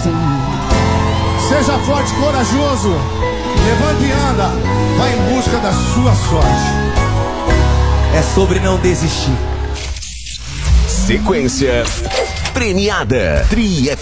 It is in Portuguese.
Seja forte e corajoso. Levante e anda. Vai em busca da sua sorte. É sobre não desistir. Sequência premiada. Tri